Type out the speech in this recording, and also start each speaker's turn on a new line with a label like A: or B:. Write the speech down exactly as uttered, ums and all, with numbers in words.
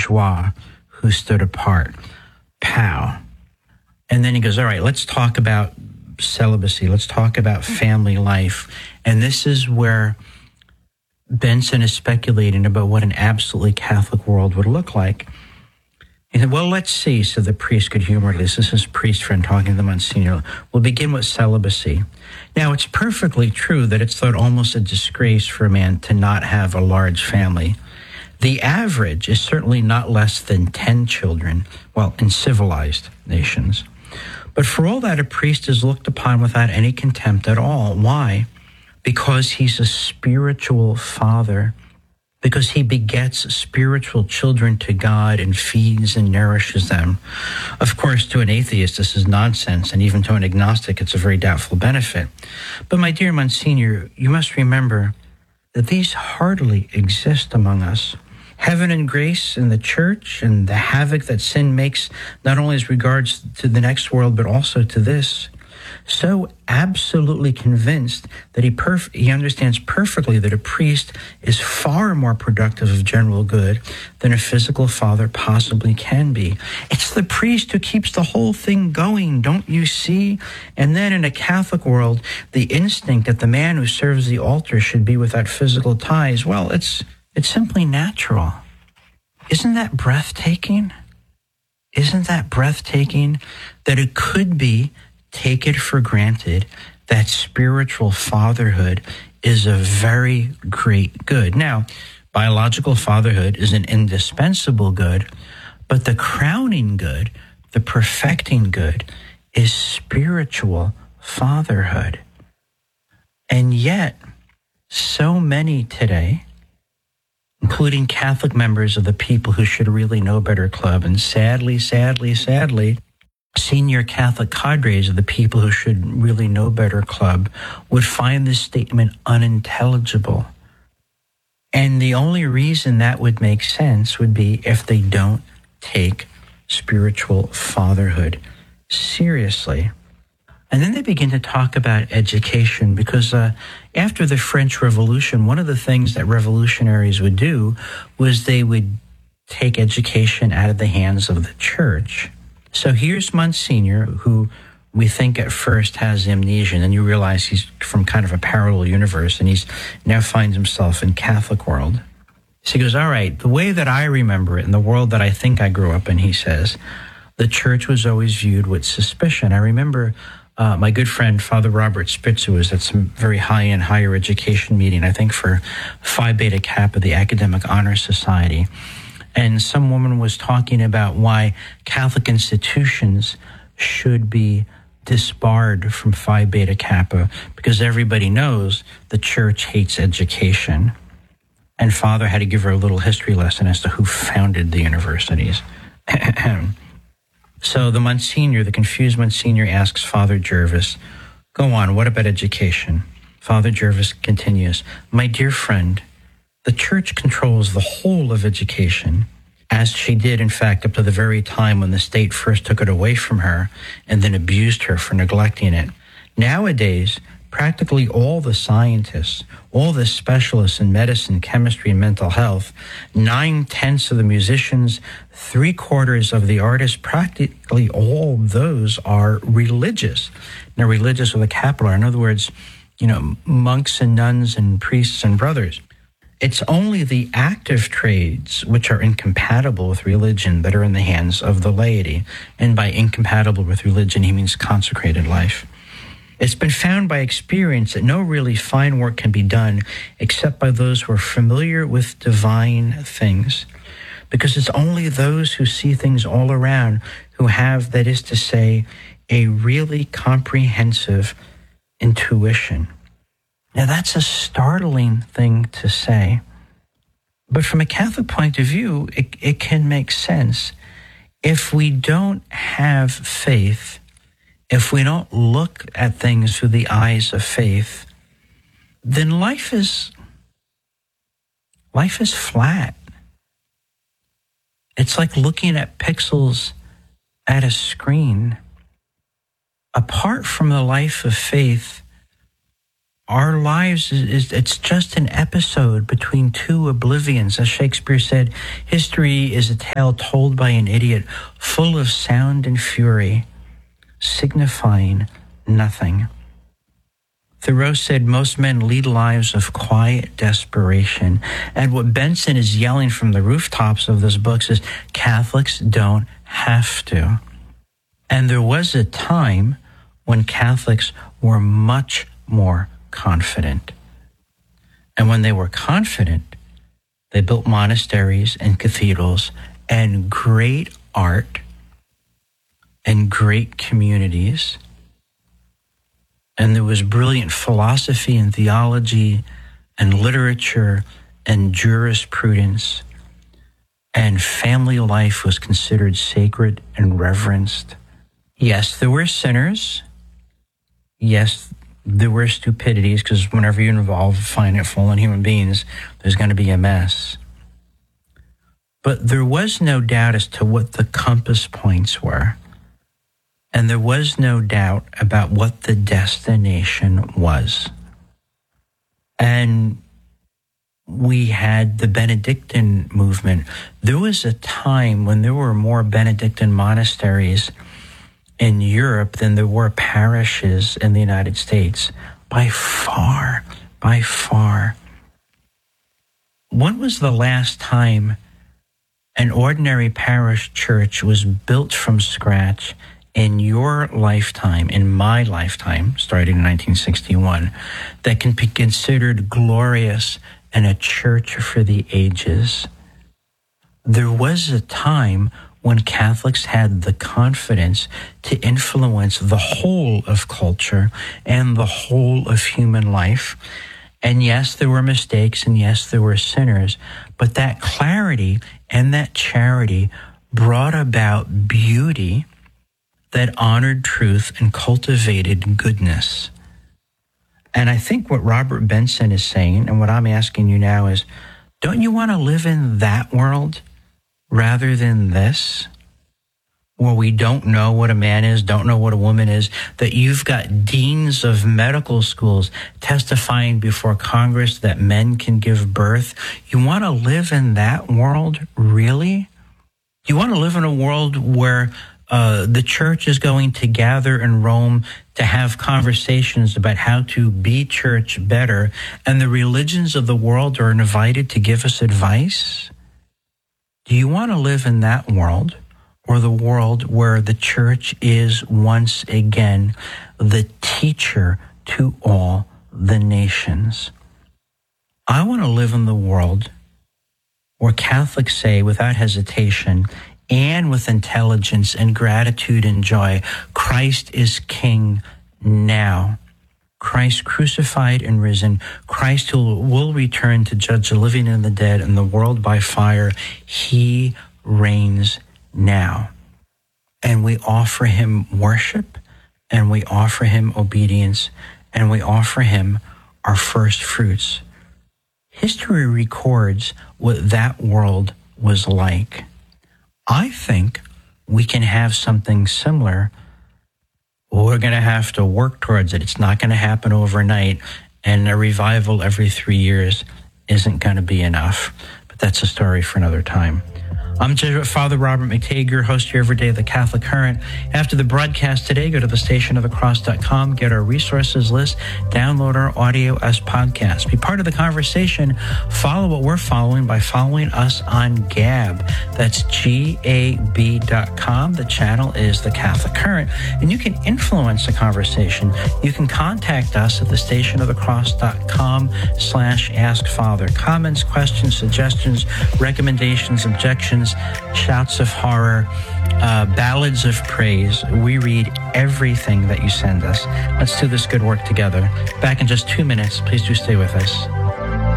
A: bourgeois who stood apart. Pow. And then he goes, all right, let's talk about celibacy. Let's talk about family life. And this is where Benson is speculating about what an absolutely Catholic world would look like. He said, well, let's see, said the priest good humoredly. This is his priest friend talking to the Monsignor. We'll begin with celibacy. Now, it's perfectly true that it's thought almost a disgrace for a man to not have a large family. The average is certainly not less than ten children, well, in civilized nations. But for all that, a priest is looked upon without any contempt at all. Why? Because he's a spiritual father. Because he begets spiritual children to God and feeds and nourishes them. Of course, to an atheist, this is nonsense, and even to an agnostic, it's a very doubtful benefit. But my dear Monsignor, you must remember that these hardly exist among us. Heaven and grace in the church and the havoc that sin makes, not only as regards to the next world, but also to this. So absolutely convinced that he perf- he understands perfectly that a priest is far more productive of general good than a physical father possibly can be. It's the priest who keeps the whole thing going, don't you see? And then in a Catholic world, the instinct that the man who serves the altar should be without physical ties, well, it's it's simply natural. Isn't that breathtaking? Isn't that breathtaking that it could be, take it for granted, that spiritual fatherhood is a very great good. Now, biological fatherhood is an indispensable good, but the crowning good, the perfecting good, is spiritual fatherhood. And yet, so many today, including Catholic members of the People Who Should Really Know Better Club, and sadly, sadly, sadly, senior Catholic cadres of the People Who Should Really Know Better Club would find this statement unintelligible. And the only reason that would make sense would be if they don't take spiritual fatherhood seriously. And then they begin to talk about education because uh, after the French Revolution, one of the things that revolutionaries would do was they would take education out of the hands of the church. So here's Monsignor, who we think at first has amnesia, and then you realize he's from kind of a parallel universe, and he's now finds himself in Catholic world. So he goes, all right, the way that I remember it, in the world that I think I grew up in, he says, the church was always viewed with suspicion. I remember uh, my good friend, Father Robert Spitzer, was at some very high-end higher education meeting, I think for Phi Beta Kappa, the Academic Honor Society. And some woman was talking about why Catholic institutions should be disbarred from Phi Beta Kappa because everybody knows the church hates education. And Father had to give her a little history lesson as to who founded the universities. So the Monsignor, the confused Monsignor, asks Father Jervis, go on, what about education? Father Jervis continues, my dear friend, the church controls the whole of education, as she did, in fact, up to the very time when the state first took it away from her and then abused her for neglecting it. Nowadays, practically all the scientists, all the specialists in medicine, chemistry, and mental health, nine-tenths of the musicians, three-quarters of the artists, practically all those are religious. Now, religious with a capital R. In other words, you know, monks and nuns and priests and brothers. It's only the active trades which are incompatible with religion that are in the hands of the laity. And by incompatible with religion, he means consecrated life. It's been found by experience that no really fine work can be done except by those who are familiar with divine things, because it's only those who see things all around who have, that is to say, a really comprehensive intuition. Now, that's a startling thing to say, but from a Catholic point of view, it, it can make sense. If we don't have faith, if we don't look at things through the eyes of faith, then life is life is flat. It's like looking at pixels at a screen. Apart from the life of faith, our lives is, is it's just an episode between two oblivions. As Shakespeare said, history is a tale told by an idiot, full of sound and fury, signifying nothing. Thoreau said most men lead lives of quiet desperation. And what Benson is yelling from the rooftops of this book is Catholics don't have to. And there was a time when Catholics were much more confident. And when they were confident, they built monasteries and cathedrals and great art and great communities. And there was brilliant philosophy and theology and literature and jurisprudence. And family life was considered sacred and reverenced. Yes, there were sinners. Yes, there were stupidities, because whenever you involve finite fallen human beings, there's going to be a mess. But there was no doubt as to what the compass points were. And there was no doubt about what the destination was. And we had the Benedictine movement. There was a time when there were more Benedictine monasteries in Europe than there were parishes in the United States. By far, by far. When was the last time an ordinary parish church was built from scratch in your lifetime, in my lifetime, starting in nineteen sixty-one, that can be considered glorious and a church for the ages? There was a time when Catholics had the confidence to influence the whole of culture and the whole of human life. And yes, there were mistakes, and yes, there were sinners, but that clarity and that charity brought about beauty that honored truth and cultivated goodness. And I think what Robert Benson is saying, and what I'm asking you now is, don't you want to live in that world rather than this, where we don't know what a man is, don't know what a woman is, that you've got deans of medical schools testifying before Congress that men can give birth? You want to live in that world, really? You want to live in a world where uh, the church is going to gather in Rome to have conversations about how to be church better, and the religions of the world are invited to give us advice? Do you want to live in that world, or the world where the church is once again the teacher to all the nations? I want to live in the world where Catholics say without hesitation and with intelligence and gratitude and joy, Christ is King now. Christ crucified and risen, Christ who will return to judge the living and the dead and the world by fire. He reigns now. And we offer him worship, and we offer him obedience, and we offer him our first fruits. History records what that world was like. I think we can have something similar. We're going to have to work towards it. It's not going to happen overnight, and a revival every three years isn't going to be enough. But that's a story for another time. I'm Jesuit Father Robert McTague, your host here every day of the Catholic Current. After the broadcast today, go to the station of the cross dot com, get our resources list, download our audio as podcasts. Be part of the conversation. Follow what we're following by following us on Gab. That's G A B dot com. The channel is the Catholic Current, and you can influence the conversation. You can contact us at the station of the cross dot com slash ask father. Comments, questions, suggestions, recommendations, objections, shouts of horror, uh, ballads of praise. We read everything that you send us. Let's do this good work together. Back in just two minutes. Please do stay with us.